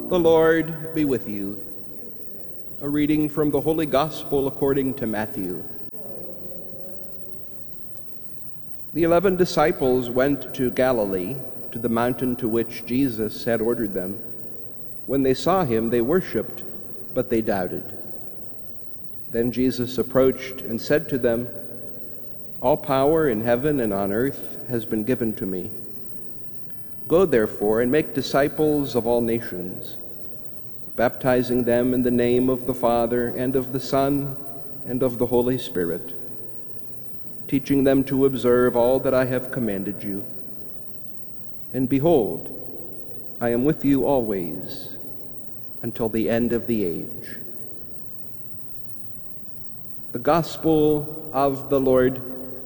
The Lord be with you. A reading from the Holy Gospel according to Matthew. The 11 disciples went to Galilee, to the mountain to which Jesus had ordered them. When they saw him, they worshipped, but they doubted. Then Jesus approached and said to them, "All power in heaven and on earth has been given to me. Go, therefore, and make disciples of all nations, baptizing them in the name of the Father and of the Son and of the Holy Spirit, teaching them to observe all that I have commanded you. And behold, I am with you always until the end of the age." The Gospel of the Lord.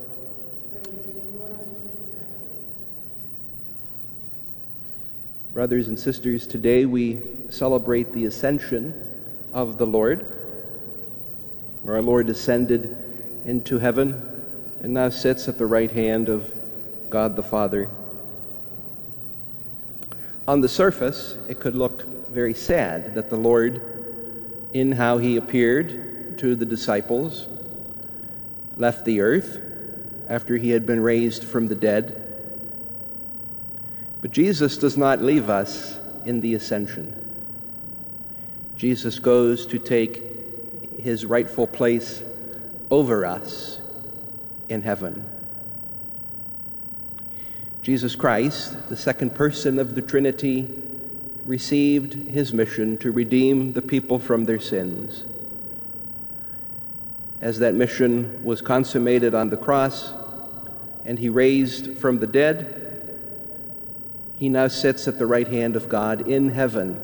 Brothers and sisters, today we celebrate the ascension of the Lord. Our Lord ascended into heaven and now sits at the right hand of God the Father. On the surface, it could look very sad that the Lord, in how he appeared to the disciples, left the earth after he had been raised from the dead. But Jesus does not leave us in the ascension. Jesus goes to take his rightful place over us in heaven. Jesus Christ, the second person of the Trinity, received his mission to redeem the people from their sins. As that mission was consummated on the cross and he raised from the dead, he now sits at the right hand of God in heaven.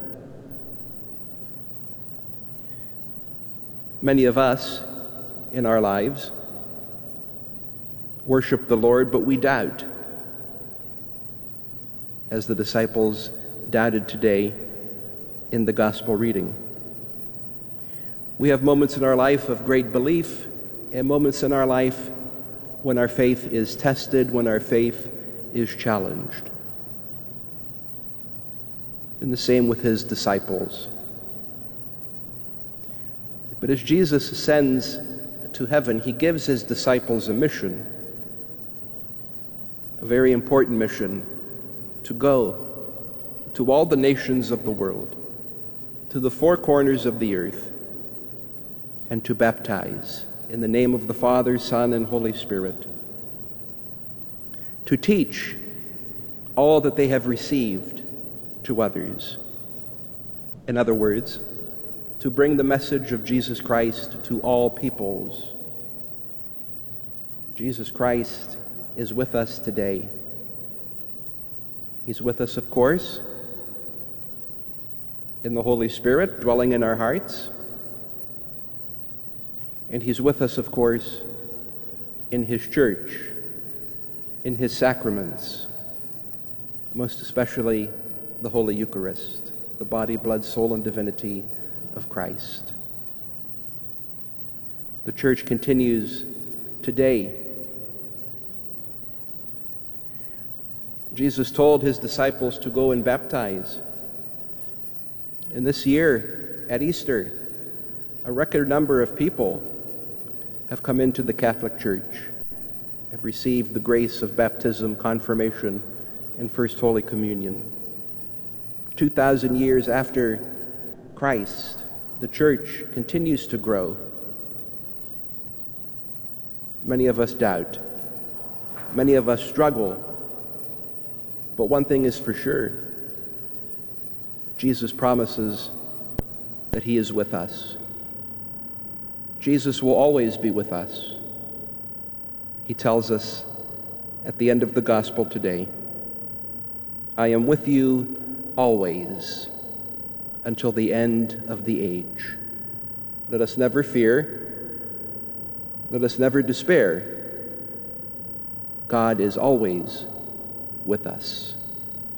Many of us in our lives worship the Lord, but we doubt, as the disciples doubted today in the gospel reading. We have moments in our life of great belief and moments in our life when our faith is tested, when our faith is challenged. And the same with his disciples. But as Jesus ascends to heaven, he gives his disciples a mission, a very important mission, to go to all the nations of the world, to the four corners of the earth, and to baptize in the name of the Father, Son, and Holy Spirit, to teach all that they have received to others. In other words, to bring the message of Jesus Christ to all peoples. Jesus Christ is with us today. He's with us, of course, in the Holy Spirit dwelling in our hearts. And he's with us, of course, in his church, in his sacraments, most especially the Holy Eucharist, the body, blood, soul, and divinity of Christ. The Church continues today. Jesus told his disciples to go and baptize. And this year, at Easter, a record number of people have come into the Catholic Church, have received the grace of baptism, confirmation, and First Holy Communion. 2,000 years after Christ, the Church continues to grow. Many of us doubt. Many of us struggle. But one thing is for sure. Jesus promises that he is with us. Jesus will always be with us. He tells us at the end of the gospel today, "I am with you always until the end of the age." Let us never fear. Let us never despair. God is always with us.